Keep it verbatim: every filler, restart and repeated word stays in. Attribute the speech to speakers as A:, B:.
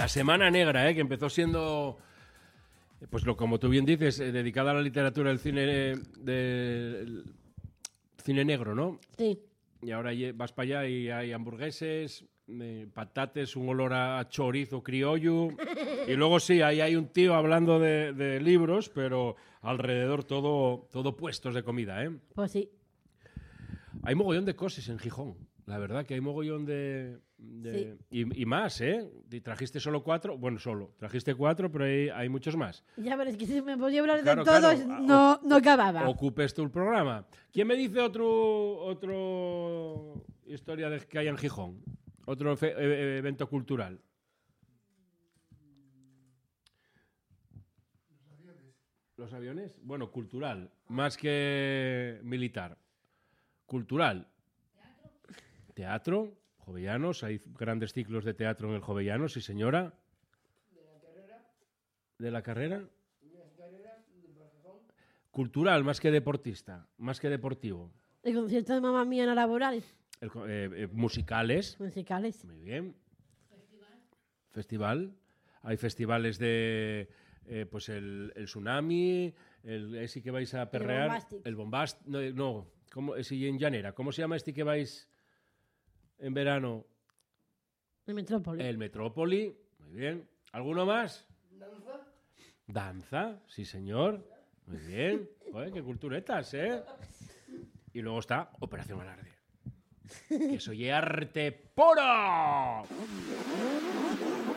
A: La Semana Negra, ¿eh? Que empezó siendo, pues lo como tú bien dices, eh, dedicada a la literatura del cine, del de, cine negro, ¿no?
B: Sí.
A: Y ahora vas para allá y hay hamburgueses, eh, patates, un olor a chorizo criollo. Y luego sí, ahí hay un tío hablando de, de libros, pero alrededor todo, todo puestos de comida, ¿eh?
B: Pues sí.
A: Hay mogollón de cosas en Gijón. La verdad que hay mogollón de... de
B: Sí.
A: y, y más, ¿eh? Y trajiste solo cuatro, bueno, solo. Trajiste cuatro, pero hay, hay muchos más.
B: Ya, pero es que si me podía hablar
A: Claro,
B: de todos,
A: claro.
B: no, no acababa.
A: Ocupes tú el programa. ¿Quién me dice otro otro historia de que hay en Gijón? Otro fe, eh, evento cultural.
C: Los aviones.
A: ¿Los aviones? Bueno, cultural, más que militar. Cultural. Teatro. Teatro, Jovellanos, hay grandes ciclos de teatro en el Jovellanos, sí señora.
C: De la carrera.
A: ¿De la carrera?
C: De la carrera de Barjejón.
A: Cultural, más que deportista, más que deportivo.
B: El concierto de Mamma Mía en la laboral.
A: El, eh, eh, musicales.
B: Musicales.
A: Muy bien. Festival. Festival. Hay festivales de, eh, pues el, el Tsunami, el ese que vais a perrear.
B: El Bombastic.
A: El Bombast, no, no, ¿cómo, ese en Llanera. ¿Cómo se llama este que vais en verano?
B: El Metrópoli.
A: El Metrópoli. Muy bien. ¿Alguno más?
C: Danza.
A: Danza, sí señor. Muy bien. Joder, qué culturetas, ¿eh? Y luego está Operación Alarde. Que soy arte puro.